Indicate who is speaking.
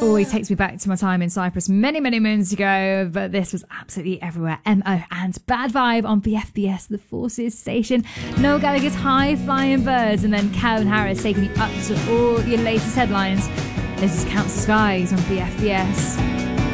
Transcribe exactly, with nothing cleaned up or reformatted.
Speaker 1: always takes me back to my time in Cyprus many, many moons ago, but this was absolutely everywhere. M O and Bad Vibe on B F B S, the Forces station. Noel Gallagher's High Flying Birds, and then Calvin Harris taking you up to all your latest headlines. This is Council Skies on B F B S.